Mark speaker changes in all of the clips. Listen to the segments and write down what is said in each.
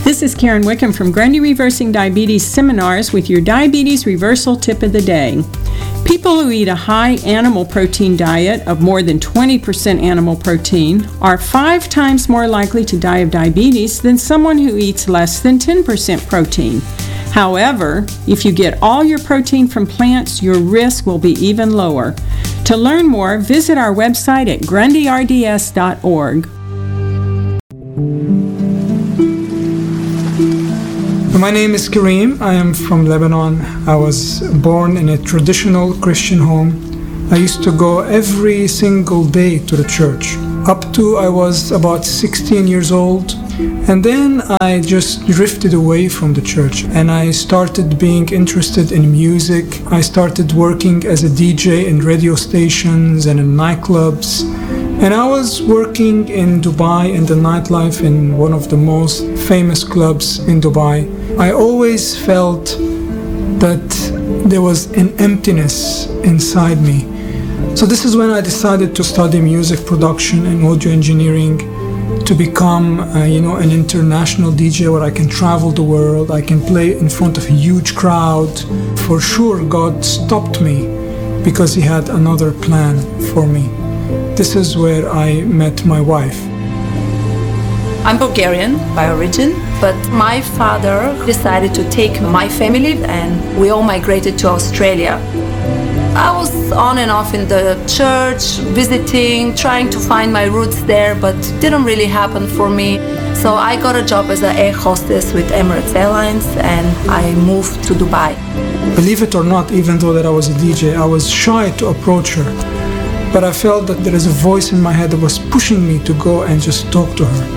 Speaker 1: This is Karen Wickham from Grundy Reversing Diabetes Seminars with your Diabetes Reversal Tip of the Day. People who eat a high animal protein diet of more than 20% animal protein are 5 times more likely to die of diabetes than someone who eats less than 10% protein. However, if you get all your protein from plants, your risk will be even lower. To learn more, visit our website at grundyrds.org.
Speaker 2: My name is Kareem. I am from Lebanon. I was born in a traditional Christian home. I used to go every single day to the church, up to I was about 16 years old. And then I just drifted away from the church and I started being interested in music. I started working as a DJ in radio stations and in nightclubs. And I was working in Dubai in the nightlife in one of the most famous clubs in Dubai. I always felt that there was an emptiness inside me. So this is when I decided to study music production and audio engineering, to become an international DJ where I can travel the world, I can play in front of a huge crowd. For sure, God stopped me because He had another plan for me. This is where I met my wife.
Speaker 3: I'm Bulgarian by origin, but my father decided to take my family and we all migrated to Australia. I was on and off in the church, visiting, trying to find my roots there, but it didn't really happen for me. So I got a job as an air hostess with Emirates Airlines and I moved to Dubai.
Speaker 2: Believe it or not, even though that I was a DJ, I was shy to approach her. But I felt that there is a voice in my head that was pushing me to go and just talk to her.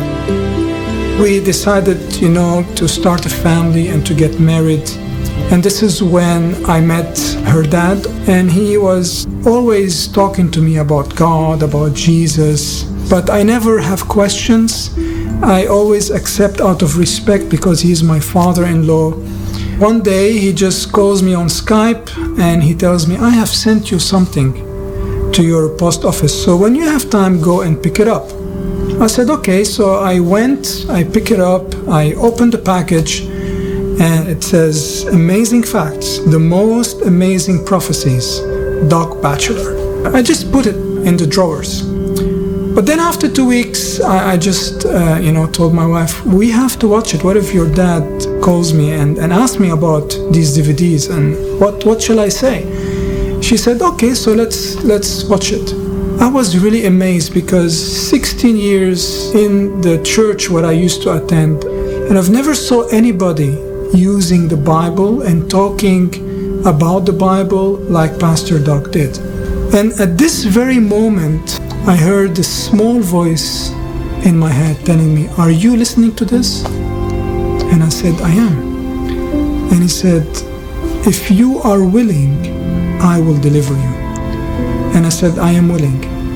Speaker 2: We decided, to start a family and to get married. And this is when I met her dad, and he was always talking to me about God, about Jesus. But I never have questions. I always accept out of respect because he's my father-in-law. One day he just calls me on Skype and he tells me, I have sent you something to your post office. So when you have time, go and pick it up. I said, okay. So I went, I pick it up, I opened the package, and it says, amazing facts, the most amazing prophecies, Doc Batchelor. I just put it in the drawers. But then after 2 weeks, I just, told my wife, we have to watch it. What if your dad calls me and asks me about these DVDs, and what shall I say? She said, okay, so let's watch it. I was really amazed because 16 years in the church where I used to attend, and I've never saw anybody using the Bible and talking about the Bible like Pastor Doug did. And at this very moment, I heard this small voice in my head telling me, are you listening to this? And I said, I am. And he said, if you are willing, I will deliver you. And I said, I am willing.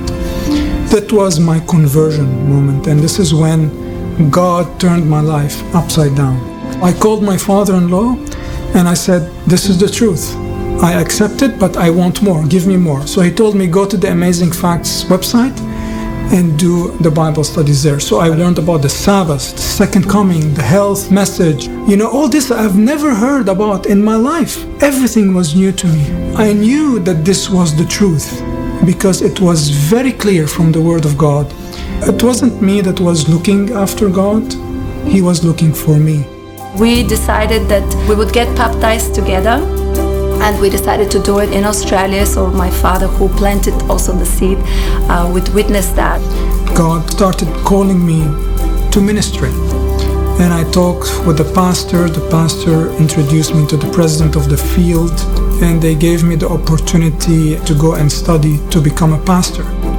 Speaker 2: That was my conversion moment, and this is when God turned my life upside down. I called my father-in-law and I said, this is the truth. I accept it, but I want more. Give me more. So he told me, go to the Amazing Facts website and do the Bible studies there. So I learned about the Sabbath, the second coming, the health message. All this I've never heard about in my life. Everything was new to me. I knew that this was the truth because it was very clear from the Word of God. It wasn't me that was looking after God. He was looking for me.
Speaker 3: We decided that we would get baptized together, and we decided to do it in Australia. So my father, who planted also the seed, would witness that.
Speaker 2: God started calling me to ministry. And I talked with the pastor. The pastor introduced me to the president of the field, and they gave me the opportunity to go and study to become a pastor.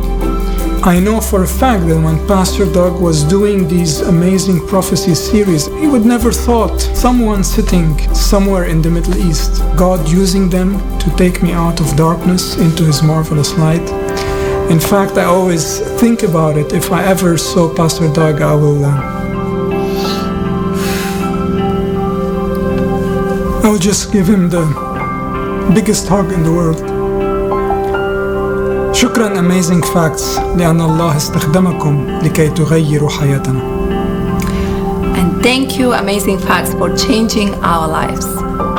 Speaker 2: I know for a fact that when Pastor Doug was doing these amazing prophecy series, he would never thought someone sitting somewhere in the Middle East, God using them to take me out of darkness into His marvelous light. In fact, I always think about it. If I ever saw Pastor Doug, I will just give him the biggest hug in the world. شكرا Amazing Facts لأن الله استخدمكم لكي تغيروا حياتنا.
Speaker 3: And Thank you, Amazing Facts, for changing our lives.